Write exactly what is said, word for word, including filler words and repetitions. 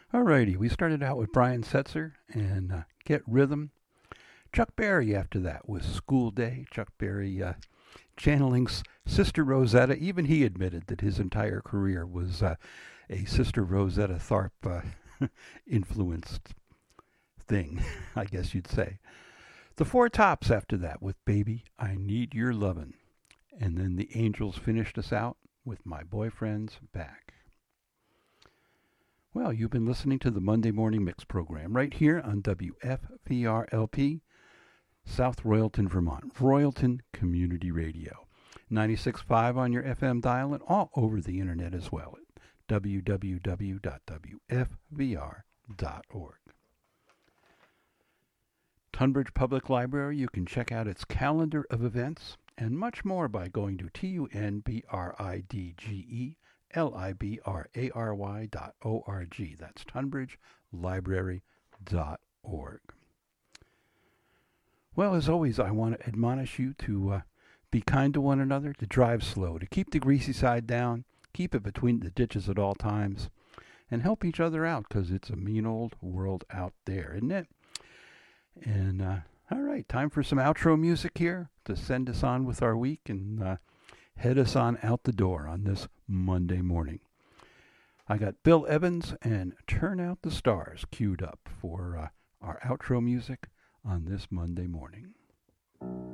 Alrighty, we started out with Brian Setzer and uh, Get Rhythm. Chuck Berry after that with School Day. Chuck Berry uh, channeling S- Sister Rosetta. Even he admitted that his entire career was uh, a Sister Rosetta Tharpe uh, influenced thing, I guess you'd say. The Four Tops after that with Baby, I Need Your Lovin'. And then the Angels finished us out with My Boyfriend's Back. Well, you've been listening to the Monday Morning Mix program right here on W F V R L P, South Royalton, Vermont, Royalton Community Radio. ninety-six point five on your F M dial and all over the internet as well at w w w dot w f v r dot org. Tunbridge Public Library, you can check out its calendar of events and much more by going to tunbridge L I B R A R Y dot O R G. That's tunbridge library dot org. Well, as always, I want to admonish you to uh, be kind to one another, to drive slow, to keep the greasy side down, keep it between the ditches at all times, and help each other out, because it's a mean old world out there, isn't it? And, uh, all right, time for some outro music here to send us on with our week and uh, head us on out the door on this Monday morning. I got Bill Evans and Turn Out the Stars queued up for uh, our outro music on this Monday morning.